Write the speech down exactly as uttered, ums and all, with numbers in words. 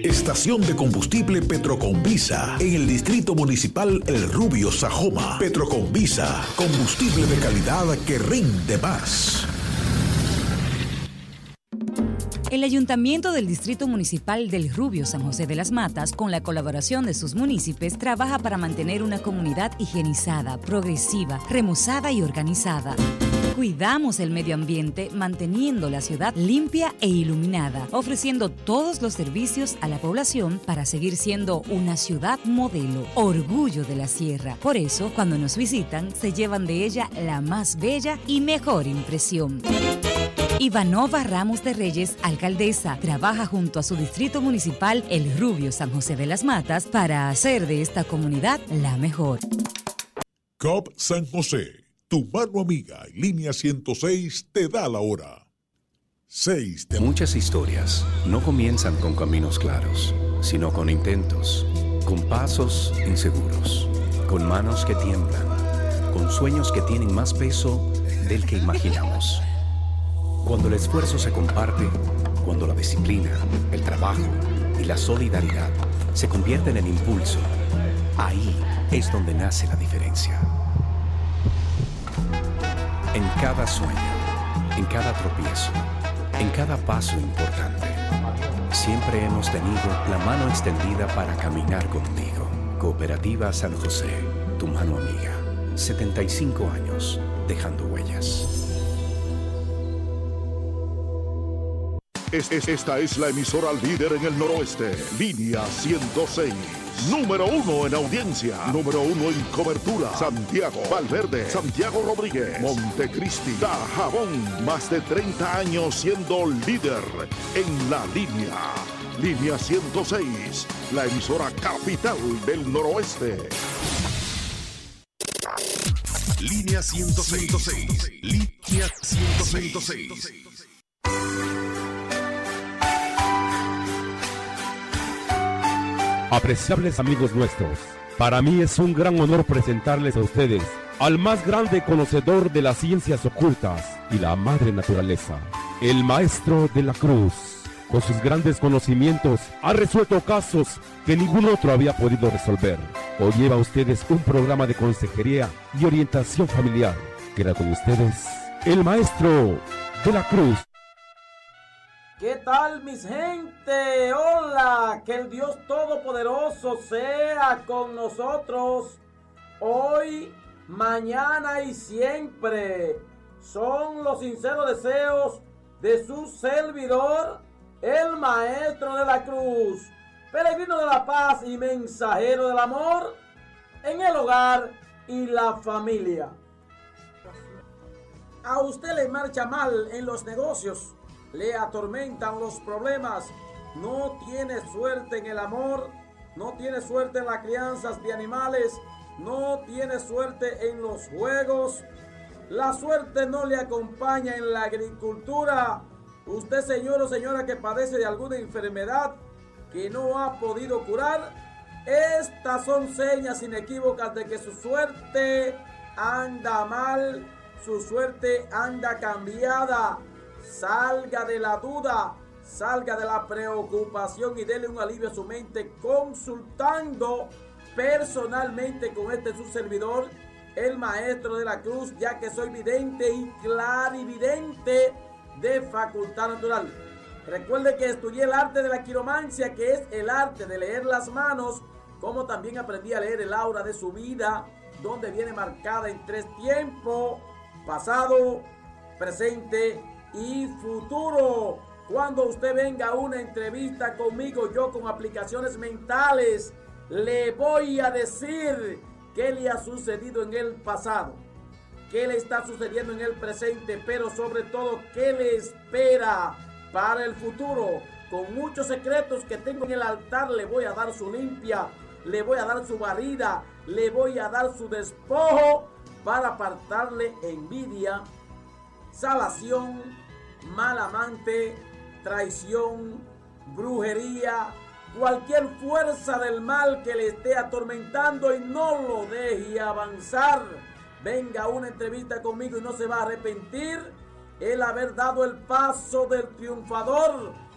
Estación de combustible Petroconvisa en el Distrito Municipal El Rubio, Sajoma. Petroconvisa, combustible de calidad que rinde más. El Ayuntamiento del Distrito Municipal del Rubio San José de las Matas, con la colaboración de sus municipios, trabaja para mantener una comunidad higienizada, progresiva, remozada y organizada. Cuidamos el medio ambiente manteniendo la ciudad limpia e iluminada, ofreciendo todos los servicios a la población para seguir siendo una ciudad modelo, orgullo de la sierra. Por eso, cuando nos visitan, se llevan de ella la más bella y mejor impresión. Ivanova Ramos de Reyes, alcaldesa, trabaja junto a su distrito municipal El Rubio San José de las Matas para hacer de esta comunidad la mejor. C O P San José, tu mano amiga y línea ciento seis te da la hora. seis de... Muchas historias no comienzan con caminos claros, sino con intentos, con pasos inseguros, con manos que tiemblan, con sueños que tienen más peso del que imaginamos. Cuando el esfuerzo se comparte, cuando la disciplina, el trabajo y la solidaridad se convierten en impulso, ahí es donde nace la diferencia. En cada sueño, en cada tropiezo, en cada paso importante, siempre hemos tenido la mano extendida para caminar contigo. Cooperativa San José, tu mano amiga. setenta y cinco años dejando huellas. Es, es, esta es la emisora líder en el noroeste. Línea ciento seis. Número uno en audiencia. Número uno en cobertura. Santiago, Valverde, Santiago Rodríguez, Montecristi, Dajabón. Más de treinta años siendo líder en la línea. Línea ciento seis. La emisora capital del noroeste. Línea ciento seis. Línea ciento seis. Apreciables amigos nuestros, para mí es un gran honor presentarles a ustedes al más grande conocedor de las ciencias ocultas y la madre naturaleza, el Maestro de la Cruz. Con sus grandes conocimientos ha resuelto casos que ningún otro había podido resolver. Hoy lleva a ustedes un programa de consejería y orientación familiar. Queda con ustedes el Maestro de la Cruz. ¿Qué tal, mis gente? Hola, que el Dios Todopoderoso sea con nosotros hoy, mañana y siempre. Son los sinceros deseos de su servidor, el Maestro de la Cruz, peregrino de la paz y mensajero del amor en el hogar y la familia. A usted le marcha mal en los negocios, le atormentan los problemas, no tiene suerte en el amor, no tiene suerte en las crianzas de animales, no tiene suerte en los juegos, la suerte no le acompaña en la agricultura. Usted, señor o señora que padece de alguna enfermedad que no ha podido curar, estas son señas inequívocas de que su suerte anda mal, su suerte anda cambiada. Salga de la duda, salga de la preocupación y dele un alivio a su mente consultando personalmente con este su servidor, el Maestro de la Cruz, ya que soy vidente y clarividente de facultad natural. Recuerde que estudié el arte de la quiromancia, que es el arte de leer las manos, como también aprendí a leer el aura de su vida, donde viene marcada en tres tiempos: pasado, presente y futuro. Cuando usted venga a una entrevista conmigo, yo con aplicaciones mentales le voy a decir qué le ha sucedido en el pasado, qué le está sucediendo en el presente, pero sobre todo qué le espera para el futuro. Con muchos secretos que tengo en el altar le voy a dar su limpia, le voy a dar su barrida, le voy a dar su despojo para apartarle envidia, salación, mal amante, traición, brujería, cualquier fuerza del mal que le esté atormentando y no lo deje avanzar. Venga a una entrevista conmigo y no se va a arrepentir el haber dado el paso del triunfador,